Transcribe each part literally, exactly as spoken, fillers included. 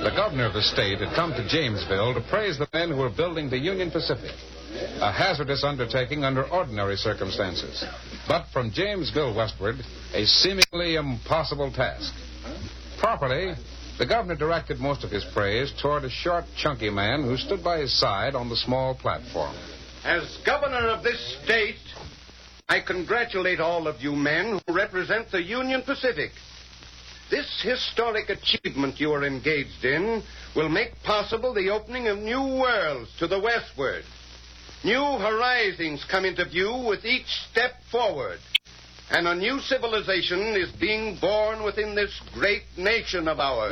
the governor of the state had come to Jamesville to praise the men who were building the Union Pacific, a hazardous undertaking under ordinary circumstances, but from Jamesville westward, a seemingly impossible task. Properly, the governor directed most of his praise toward a short, chunky man who stood by his side on the small platform. As governor of this state, I congratulate all of you men who represent the Union Pacific. This historic achievement you are engaged in will make possible the opening of new worlds to the westward. New horizons come into view with each step forward. And a new civilization is being born within this great nation of ours.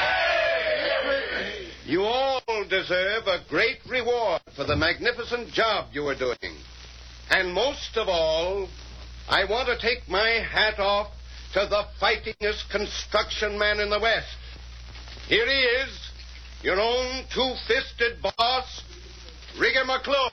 Yay! You all deserve a great reward for the magnificent job you are doing. And most of all, I want to take my hat off to the fightingest construction man in the West. Here he is, your own two-fisted boss, Rigger McClure.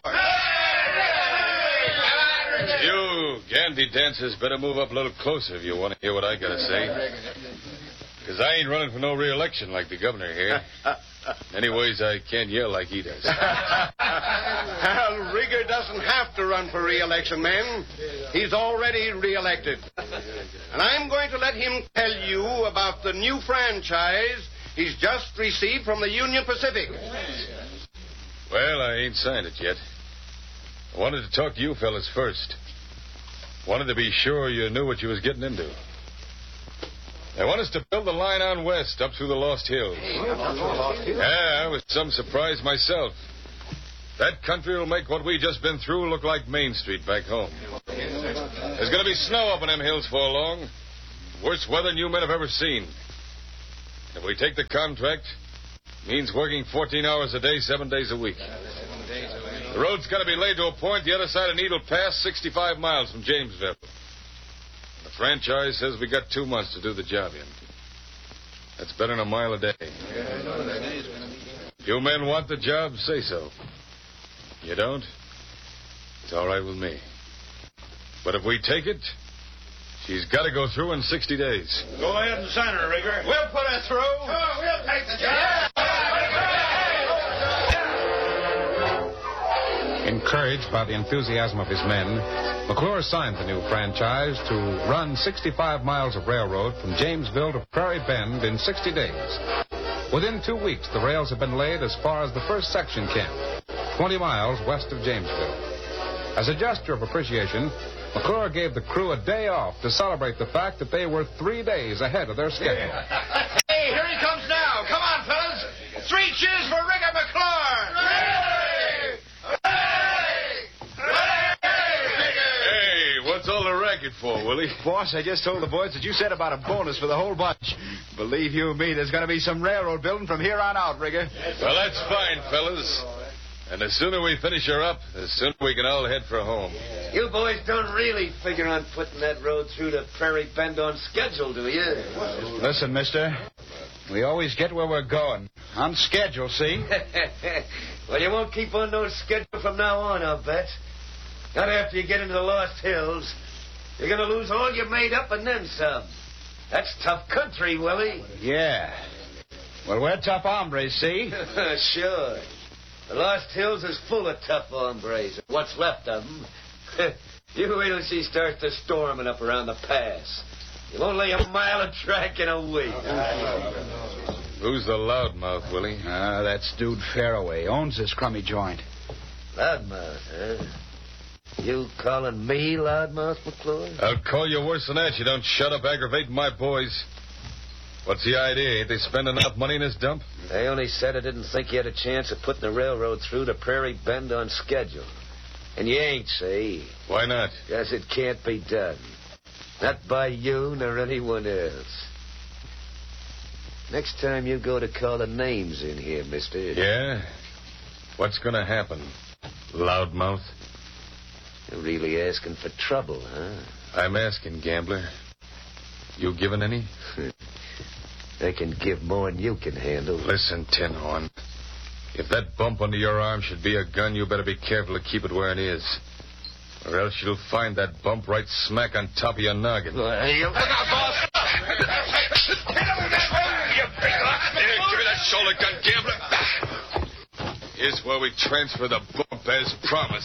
You gandy dancers better move up a little closer if you want to hear what I got to say. Because I ain't running for no re-election like the governor here. Anyways, I can't yell like he does. Well, Rigger doesn't have to run for re-election, man. He's already re-elected. And I'm going to let him tell you about the new franchise he's just received from the Union Pacific. Well, I ain't signed it yet. I wanted to talk to you fellas first. Wanted to be sure you knew what you was getting into. They want us to build the line on west up through the Lost Hills. Yeah, I was some surprised myself. That country will make what we just been through look like Main Street back home. There's going to be snow up in them hills for long. Worst weather you men have ever seen. If we take the contract, it means working fourteen hours a day, seven days a week. The road's got to be laid to a point the other side of Needle Pass, sixty-five miles from Jamesville. The franchise says we got two months to do the job in. That's better than a mile a day. If you men want the job, say so. You don't? It's all right with me. But if we take it, she's got to go through in sixty days. Go ahead and sign her, Rigger. We'll put her through. Sure, we'll take the job. Encouraged by the enthusiasm of his men, McClure signed the new franchise to run sixty-five miles of railroad from Jamesville to Prairie Bend in sixty days. Within two weeks, the rails have been laid as far as the first section camp, twenty miles west of Jamesville. As a gesture of appreciation, McClure gave the crew a day off to celebrate the fact that they were three days ahead of their schedule. Hey, here he comes now. Come on, fellas. Three cheers for Rigger McClure. What's all the racket for, Willie? Boss, I just told the boys that you said about a bonus for the whole bunch. Believe you me, there's going to be some railroad building from here on out, Rigger. Well, that's fine, fellas. And the sooner we finish her up, the sooner we can all head for home. You boys don't really figure on putting that road through to Prairie Bend on schedule, do you? Listen, mister, we always get where we're going. On schedule, see? Well, you won't keep on no schedule from now on, I'll bet. Not after you get into the Lost Hills. You're going to lose all you made up and then some. That's tough country, Willie. Yeah. Well, we're tough hombres, see? Sure. The Lost Hills is full of tough hombres. What's left of them. You wait till she starts to storming up around the pass. You won't lay a mile of track in a week. Who's the loudmouth, Willie? Ah, that's Dude Fairway. Owns this crummy joint. Loudmouth, huh? You calling me loudmouth, McClure? I'll call you worse than that. You don't shut up aggravating my boys. What's the idea? Ain't they spending enough money in this dump? They only said I didn't think you had a chance of putting the railroad through to Prairie Bend on schedule. And you ain't, see? Why not? Because it can't be done. Not by you nor anyone else. Next time you go to call the names in here, mister. Yeah? What's going to happen, loudmouth? You're really asking for trouble, huh? I'm asking, gambler. You giving any? I can give more than you can handle. Listen, Tin Horn. If that bump under your arm should be a gun, you better be careful to keep it where it is. Or else you'll find that bump right smack on top of your noggin. Well, you... Look out, boss! Give me that shoulder gun, gambler. Here's where we transfer the bump as promised.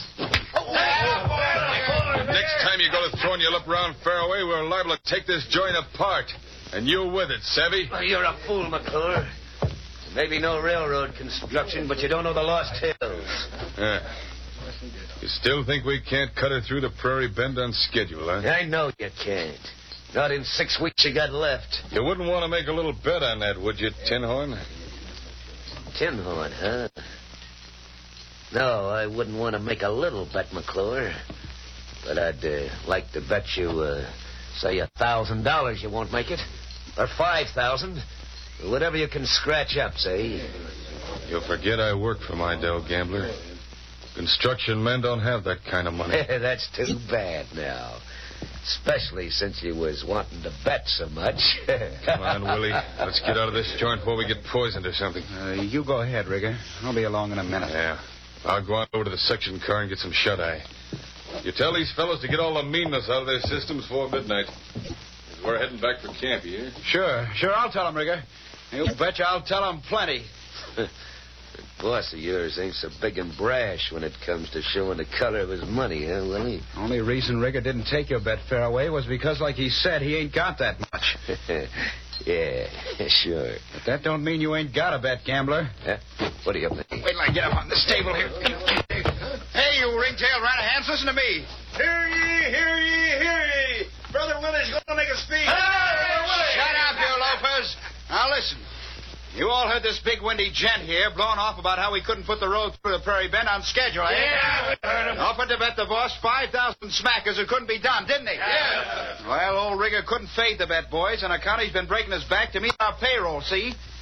Next time you go to throwing your lip around fairway, we're liable to take this joint apart. And you with it, savvy? Oh, you're a fool, McClure. Maybe no railroad construction, but you don't know the Lost Hills. Yeah. You still think we can't cut her through the Prairie Bend on schedule, huh? I know you can't. Not in six weeks you got left. You wouldn't want to make a little bet on that, would you, Tin Horn? Tin Horn, huh? No, I wouldn't want to make a little bet, McClure. But I'd uh, like to bet you, uh, say, a thousand dollars you won't make it. Or five thousand. Whatever you can scratch up, say. You'll forget I work for Mydell, gambler. Construction men don't have that kind of money. That's too bad now. Especially since you was wanting to bet so much. Come on, Willie. Let's get out of this joint before we get poisoned or something. Uh, you go ahead, Rigger. I'll be along in a minute. Yeah. I'll go on over to the section car and get some shut-eye. You tell these fellows to get all the meanness out of their systems before midnight. We're heading back for camp, you hear? Sure, sure. I'll tell them, Rigger. You betcha I'll tell them plenty. The boss of yours ain't so big and brash when it comes to showing the color of his money, huh, Willie? Only reason Rigger didn't take your bet fairway was because, like he said, he ain't got that much. Yeah, sure. But that don't mean you ain't got a bet, gambler. Huh? What do you mean? Wait till I get up on this table here. Hey, you ringtail rat-a-hands, listen to me. Hear ye, hear ye, hear ye. Brother Willie's going to make a speech. Hey, shut up, you loafers. Now, listen. You all heard this big windy gent here blowing off about how we couldn't put the road through the Prairie Bend on schedule, eh? Yeah, we heard him. Offered to bet the boss five thousand smackers it couldn't be done, didn't he? Yeah. Well, old Rigger couldn't fade the bet, boys, on account he's been breaking his back to meet our payroll, see?